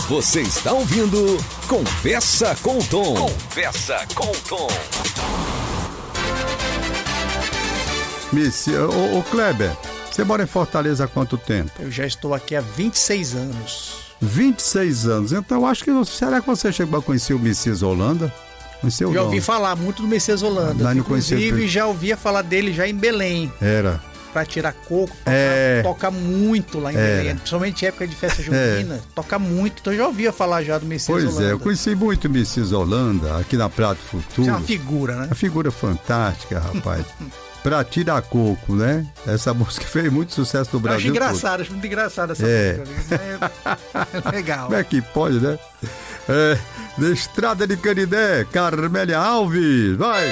Você está ouvindo Conversa com o Tom. Conversa com o Tom. Ô Kleber, você mora em Fortaleza há quanto tempo? Eu já estou aqui há 26 anos. 26 anos, então eu acho que... Será que você chegou a conhecer o Messias Holanda? Conheceu, já ouvi falar muito do Messias Holanda. Inclusive, já ouvia falar dele já em Belém. Era. Pra tirar coco, toca muito lá em Belém, principalmente em época de festa junina, toca muito, então eu já ouvia falar já do Messias Holanda. Pois eu conheci muito o Messias Holanda aqui na Praia do Futuro. É uma figura, né? Uma figura fantástica, rapaz. Pra tirar coco, né? Essa música fez muito sucesso no Brasil. Acho muito engraçado essa música. É legal. Como é que pode, né? Da Estrada de Canidé, Carmélia Alves, vai!